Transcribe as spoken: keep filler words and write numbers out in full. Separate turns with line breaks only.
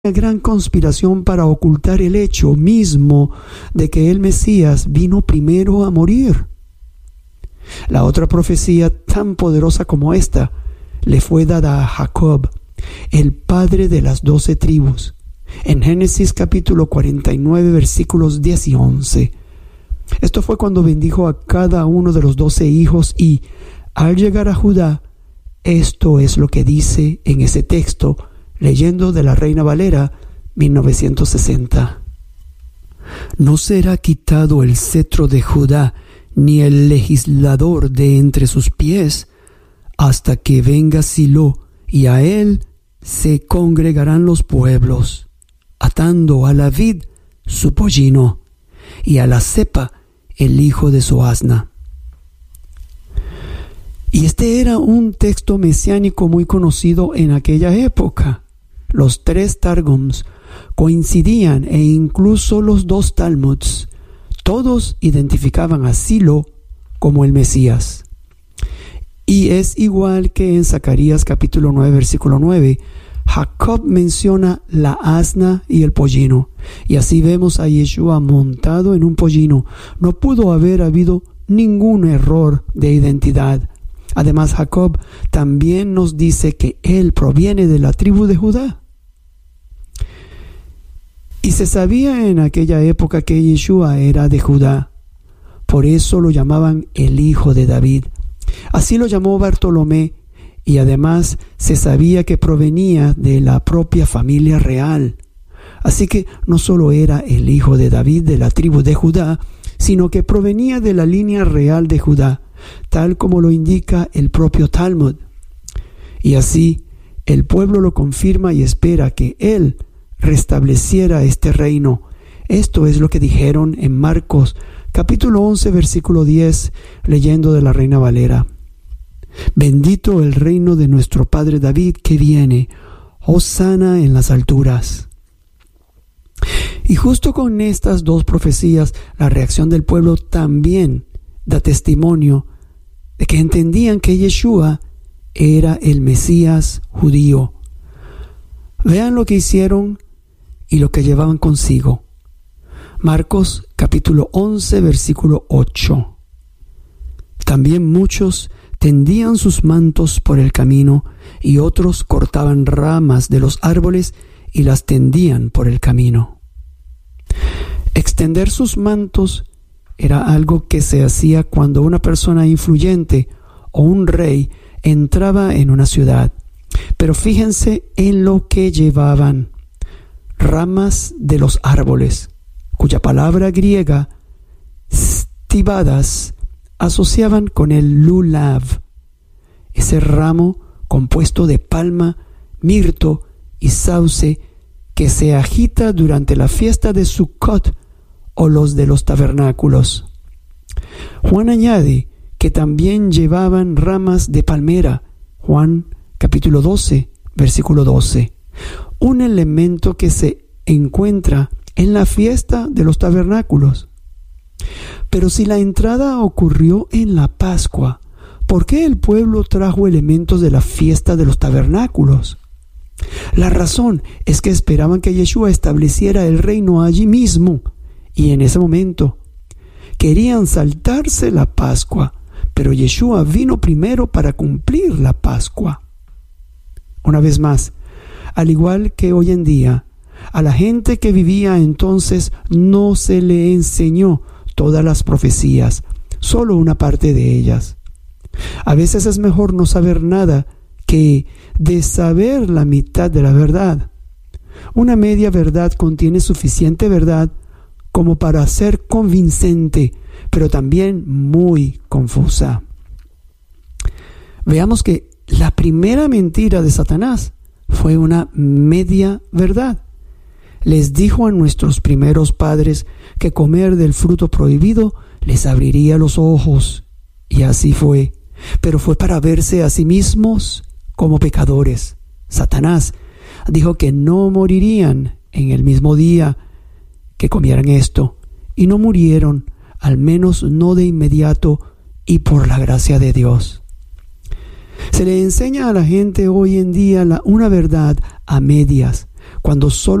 una gran conspiración para ocultar el hecho mismo de que el Mesías vino primero a morir. La otra profecía tan poderosa como esta le fue dada a Jacob, el padre de las doce tribus, en Génesis capítulo cuarenta y nueve versículos diez y once. Esto fue cuando bendijo a cada uno de los doce hijos y, al llegar a Judá, esto es lo que dice en ese texto, leyendo de la Reina Valera mil novecientos sesenta. No será quitado el cetro de Judá, ni el legislador de entre sus pies, hasta que venga Silo, y a él se congregarán los pueblos, atando a la vid su pollino, y a la cepa el hijo de su asna. Y este era un texto mesiánico muy conocido en aquella época. Los tres Targums coincidían e incluso los dos Talmuds. Todos identificaban a Silo como el Mesías. Y es igual que en Zacarías capítulo nueve versículo nueve. Jacob menciona la asna y el pollino. Y así vemos a Yeshua montado en un pollino. No pudo haber habido ningún error de identidad. Además, Jacob también nos dice que él proviene de la tribu de Judá. Y se sabía en aquella época que Yeshua era de Judá. Por eso lo llamaban el hijo de David. Así lo llamó Bartolomé, y además se sabía que provenía de la propia familia real. Así que no solo era el hijo de David de la tribu de Judá, sino que provenía de la línea real de Judá, tal como lo indica el propio Talmud. Y así el pueblo lo confirma y espera que él restableciera este reino. Esto es lo que dijeron en Marcos capítulo once versículo diez, leyendo de la Reina Valera. Bendito el reino de nuestro padre David que viene, hosana en las alturas. Y justo con estas dos profecías, la reacción del pueblo también da testimonio de que entendían que Yeshua era el Mesías judío. Vean lo que hicieron y lo que llevaban consigo. Marcos capítulo once versículo ocho. También muchos tendían sus mantos por el camino, y otros cortaban ramas de los árboles y las tendían por el camino. Extender sus mantos era algo que se hacía cuando una persona influyente o un rey entraba en una ciudad. Pero fíjense en lo que llevaban: ramas de los árboles, cuya palabra griega stivadas asociaban con el lulav, ese ramo compuesto de palma, mirto y sauce que se agita durante la fiesta de Sukkot o los de los tabernáculos. Juan añade que también llevaban ramas de palmera, Juan capítulo doce, versículo doce, un elemento que se encuentra en la fiesta de los tabernáculos. Pero si la entrada ocurrió en la Pascua, ¿por qué el pueblo trajo elementos de la fiesta de los tabernáculos? La razón es que esperaban que Yeshua estableciera el reino allí mismo, y en ese momento querían saltarse la Pascua, pero Yeshua vino primero para cumplir la Pascua. Una vez más, al igual que hoy en día, a la gente que vivía entonces no se le enseñó todas las profecías, solo una parte de ellas. A veces es mejor no saber nada que de saber la mitad de la verdad. Una media verdad contiene suficiente verdad como para ser convincente, pero también muy confusa. Veamos que la primera mentira de Satanás fue una media verdad. Les dijo a nuestros primeros padres que comer del fruto prohibido les abriría los ojos, y así fue, pero fue para verse a sí mismos como pecadores. Satanás dijo que no morirían en el mismo día que comieran esto, y no murieron, al menos no de inmediato y por la gracia de Dios. Se le enseña a la gente hoy en día la, una verdad a medias, cuando solo